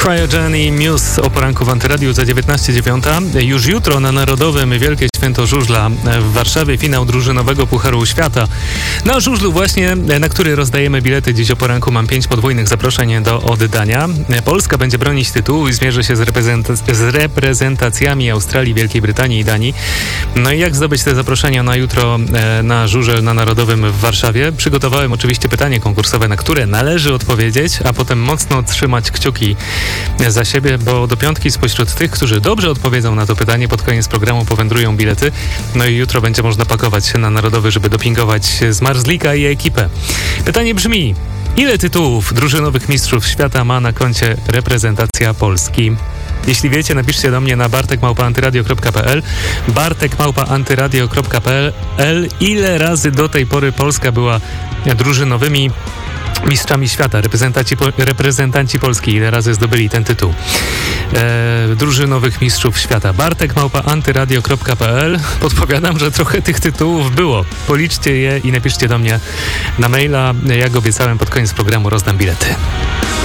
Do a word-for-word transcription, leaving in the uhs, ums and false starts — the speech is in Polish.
Cryogen i Muse o poranku w Antyradiu za dziewiętnaście dziewięć. Już jutro na Narodowym Wielkie Święto Żużla w Warszawie, finał drużynowego Pucharu Świata. Na żużlu właśnie, na który rozdajemy bilety dziś o poranku, mam pięć podwójnych zaproszeń do oddania. Polska będzie bronić tytułu i zmierzy się z, reprezent- z reprezentacjami Australii, Wielkiej Brytanii i Danii. No i jak zdobyć te zaproszenia na jutro na żużel na Narodowym w Warszawie? Przygotowałem oczywiście pytanie konkursowe, na które należy odpowiedzieć, a potem mocno trzymać kciuki za siebie, bo do piątki spośród tych, którzy dobrze odpowiedzą na to pytanie, pod koniec programu powędrują bilety. No i jutro będzie można pakować się na Narodowy, żeby dopingować z Marzlika i ekipę. Pytanie brzmi: ile tytułów drużynowych mistrzów świata ma na koncie reprezentacja Polski? Jeśli wiecie, napiszcie do mnie na bartek małpa antyradio kropka p l bartek małpa antyradio kropka p l ile razy do tej pory Polska była drużynowymi mistrzami świata, reprezentanci, reprezentanci Polski, ile razy zdobyli ten tytuł e, drużynowych mistrzów świata. bartek małpa antyradio kropka p l. Podpowiadam, że trochę tych tytułów było. Policzcie je i napiszcie do mnie na maila. Jak obiecałem, pod koniec programu rozdam bilety.